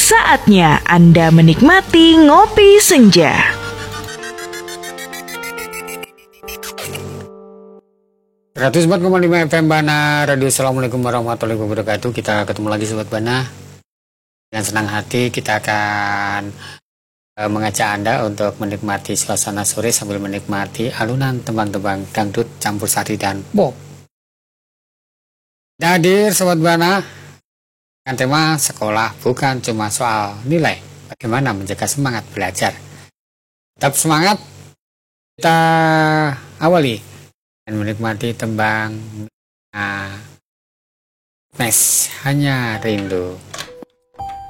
Saatnya Anda menikmati Ngopi Senja. Ratus 4,5 FM Bana Radio. Assalamualaikum warahmatullahi wabarakatuh. Kita ketemu lagi Sobat Bana. Dengan senang hati kita akan mengajak Anda untuk menikmati suasana sore sambil menikmati alunan tembang-tembang dangdut campur sari dan pop. Hadir Sobat Bana dengan tema sekolah bukan cuma soal nilai, bagaimana menjaga semangat belajar. Tetap semangat, kita awali dan menikmati tembang Mes Hanya Rindu.